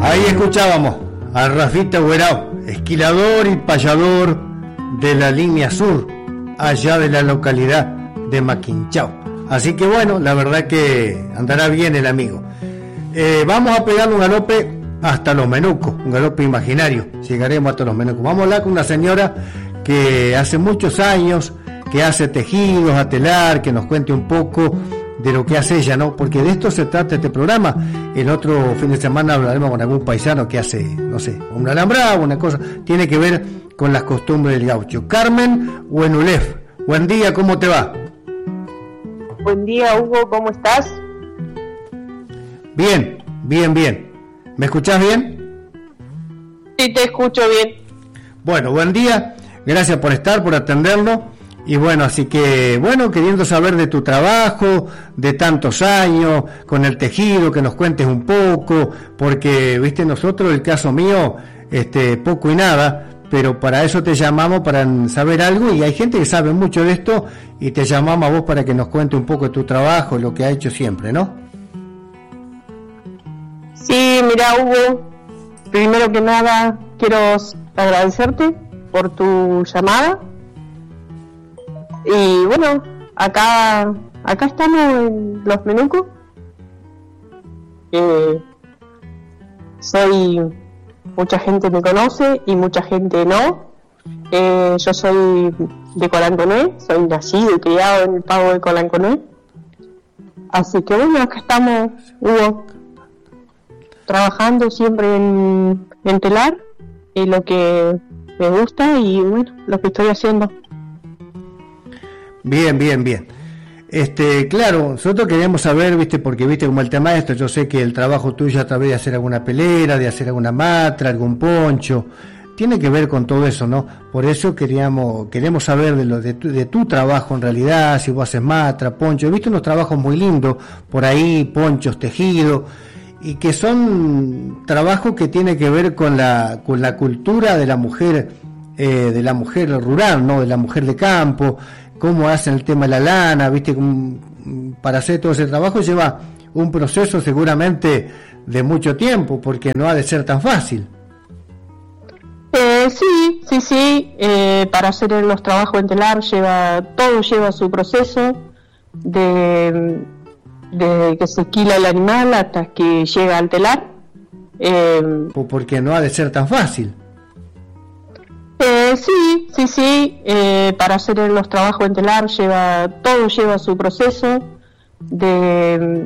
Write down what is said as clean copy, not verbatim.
Ahí escuchábamos a Rafita Guerao, esquilador y payador de la línea sur, allá de la localidad de Maquinchao. Así que bueno, la verdad que andará bien el amigo. Vamos a pegarle un galope hasta Los Menucos, un galope imaginario. Llegaremos hasta Los Menucos. Vamos a hablar con una señora que hace muchos años que hace tejidos a telar, que nos cuente un poco de lo que hace ella, ¿no? Porque de esto se trata este programa. El otro fin de semana hablaremos con algún paisano que hace, no sé, un alambrado, una cosa, tiene que ver con las costumbres del gaucho. Carmen Huenulef, buen día, ¿cómo te va? Buen día, Hugo, ¿cómo estás? Bien, bien, bien. ¿Me escuchás bien? Sí, te escucho bien. Bueno, buen día, gracias por estar, por atendernos. Y bueno, así que, bueno, queriendo saber de tu trabajo, de tantos años, con el tejido, que nos cuentes un poco, porque, viste, nosotros, el caso mío, poco y nada, pero para eso te llamamos, para saber algo, y hay gente que sabe mucho de esto, y te llamamos a vos para que nos cuente un poco de tu trabajo, lo que ha hecho siempre, ¿no? Sí, mira, Hugo, primero que nada, quiero agradecerte por tu llamada. Y bueno, acá estamos en Los Menucos. Mucha gente me conoce y mucha gente no. Yo soy de Colanconé, soy nacido y criado en el pago de Colanconé. Así que bueno, acá estamos, Hugo, trabajando siempre en telar, lo que me gusta y bueno, lo que estoy haciendo. Bien, bien, bien. Claro, nosotros queremos saber, viste, porque viste como el tema de esto, yo sé que el trabajo tuyo a través de hacer alguna pelera, de hacer alguna matra, algún poncho, tiene que ver con todo eso, ¿no? Por eso queremos saber de tu trabajo en realidad, si vos haces matra, poncho. He visto unos trabajos muy lindos por ahí, ponchos, tejidos, y que son trabajos que tienen que ver con la cultura de la mujer rural, ¿no? De la mujer de campo. Cómo hacen el tema de la lana, viste, para hacer todo ese trabajo lleva un proceso seguramente de mucho tiempo, porque no ha de ser tan fácil. Sí, para hacer los trabajos en telar todo lleva su proceso, de que se esquila el animal hasta que llega al telar. Porque no ha de ser tan fácil. Sí, para hacer los trabajos en telar todo lleva su proceso, de